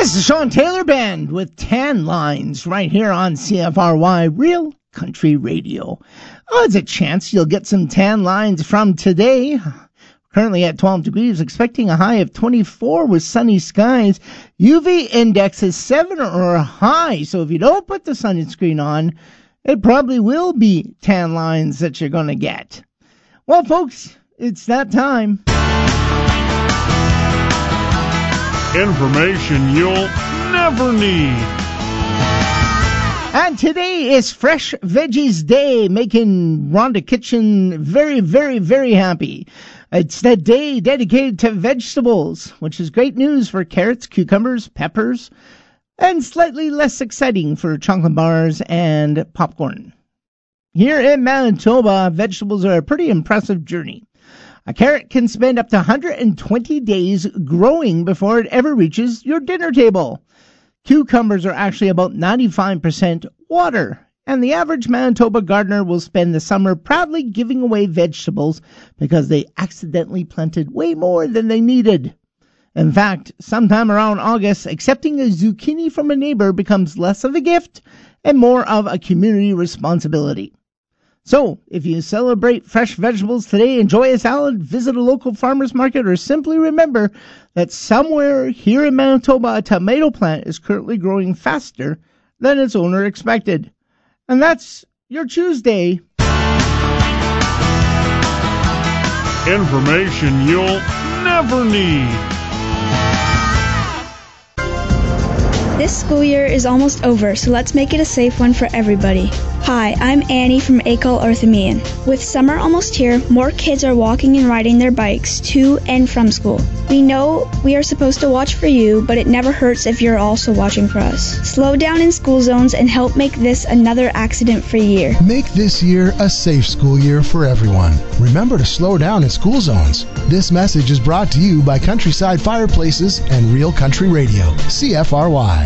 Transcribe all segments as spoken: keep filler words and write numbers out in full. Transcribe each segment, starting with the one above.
This is Sean Taylor Band with Tan Lines right here on C F R Y Real Country Radio. Oh, there's a chance you'll get some tan lines from today. Currently at twelve degrees, expecting a high of twenty-four with sunny skies. U V index is seven or high, so if you don't put the sunscreen on, it probably will be tan lines that you're going to get. Well, folks, it's that time. Information you'll never need. And today is Fresh Veggies Day, making Rhonda Kitchen very, very, very happy. It's the day dedicated to vegetables, which is great news for carrots, cucumbers, peppers, and slightly less exciting for chocolate bars and popcorn. Here in Manitoba, vegetables are a pretty impressive journey. A carrot can spend up to one hundred twenty days growing before it ever reaches your dinner table. Cucumbers are actually about ninety-five percent water, and the average Manitoba gardener will spend the summer proudly giving away vegetables because they accidentally planted way more than they needed. In fact, sometime around August, accepting a zucchini from a neighbor becomes less of a gift and more of a community responsibility. So, if you celebrate fresh vegetables today, enjoy a salad, visit a local farmer's market, or simply remember that somewhere here in Manitoba, a tomato plant is currently growing faster than its owner expected. And that's your Tuesday. Information you'll never need. This school year is almost over, so let's make it a safe one for everybody. Hi, I'm Annie from Acol Artemian. With summer almost here, more kids are walking and riding their bikes to and from school. We know we are supposed to watch for you, but it never hurts if you're also watching for us. Slow down in school zones and help make this another accident-free year. Make this year a safe school year for everyone. Remember to slow down in school zones. This message is brought to you by Countryside Fireplaces and Real Country Radio, C F R Y.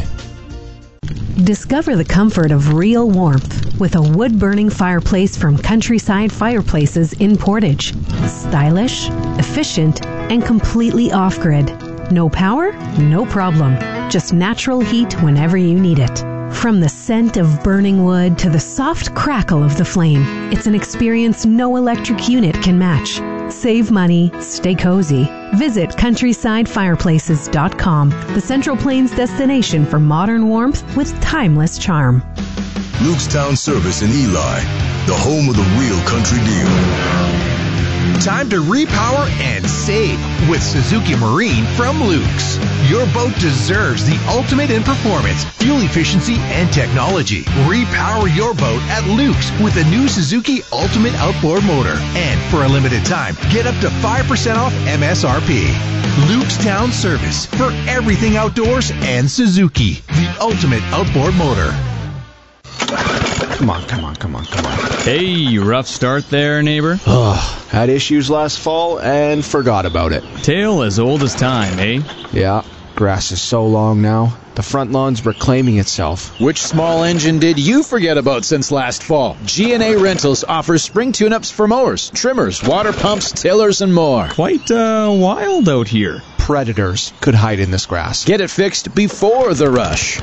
Discover the comfort of real warmth with a wood-burning fireplace from Countryside Fireplaces in Portage. Stylish, efficient, and completely off-grid. No power? No problem. Just natural heat whenever you need it. From the scent of burning wood to the soft crackle of the flame, it's an experience no electric unit can match. Save money, stay cozy. Visit countryside fireplaces dot com, the Central Plains destination for modern warmth with timeless charm. Luke's Town Service in Eli, the home of the real country deal. Time to repower and save with Suzuki Marine from Luke's. Your boat deserves the ultimate in performance, fuel efficiency, and technology. Repower your boat at Luke's with a new Suzuki Ultimate Outboard Motor. And for a limited time, get up to five percent off M S R P. Luke's Town Service for everything outdoors and Suzuki, the ultimate outboard motor. Come on, come on, come on, come on. Hey, rough start there, neighbor. Ugh, had issues last fall and forgot about it. Tale as old as time, eh? Yeah, grass is so long now. The front lawn's reclaiming itself. Which small engine did you forget about since last fall? G and A Rentals offers spring tune-ups for mowers, trimmers, water pumps, tillers, and more. Quite uh, wild out here. Predators could hide in this grass. Get it fixed before the rush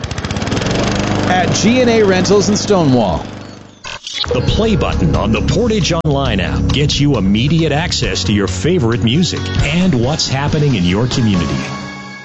at G and A Rentals in Stonewall. The play button on the Portage Online app gets you immediate access to your favorite music and what's happening in your community.